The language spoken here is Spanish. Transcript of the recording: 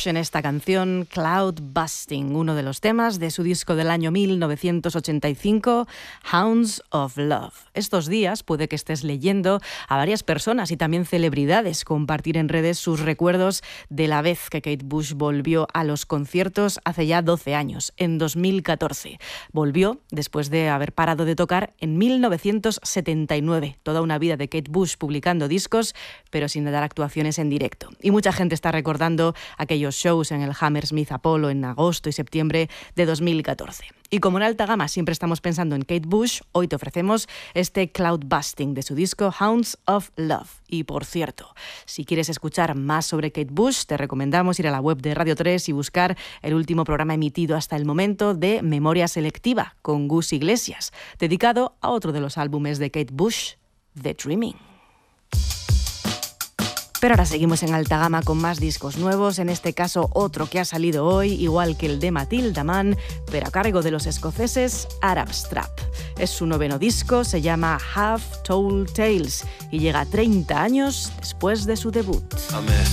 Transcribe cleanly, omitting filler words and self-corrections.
Bush en esta canción Cloud Busting, uno de los temas de su disco del año 1985, Hounds of Love. Estos días puede que estés leyendo a varias personas y también celebridades compartir en redes sus recuerdos de la vez que Kate Bush volvió a los conciertos hace ya 12 años, en 2014. Volvió después de haber parado de tocar en 1979. Toda una vida de Kate Bush publicando discos, pero sin dar actuaciones en directo. Y mucha gente está recordando aquellos shows en el Hammersmith Apollo en agosto y septiembre de 2014. Y como en alta gama siempre estamos pensando en Kate Bush, hoy te ofrecemos este Cloud Busting de su disco Hounds of Love. Y por cierto, si quieres escuchar más sobre Kate Bush, te recomendamos ir a la web de Radio 3 y buscar el último programa emitido hasta el momento de Memoria Selectiva con Gus Iglesias, dedicado a otro de los álbumes de Kate Bush, The Dreaming. Pero ahora seguimos en alta gama con más discos nuevos, en este caso otro que ha salido hoy, igual que el de Matilda Mann, pero a cargo de los escoceses Arab Strap. Es su 9º disco, se llama Half Told Tales y llega 30 años después de su debut.